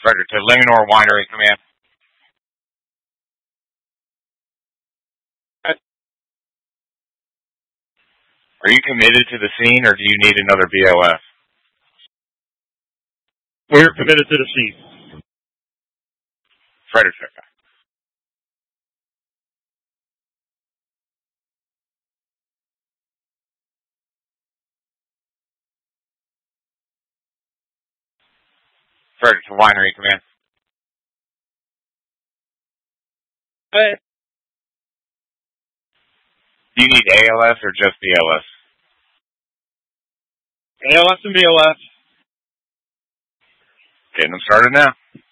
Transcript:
Frederick to Linganore Winery, command. Are you committed to the scene, or do you need another BOF? We're committed to the scene. Frederick. Frederick to Winery, command. Do you need ALS or just BLS? ALS and BLS. Getting them started now.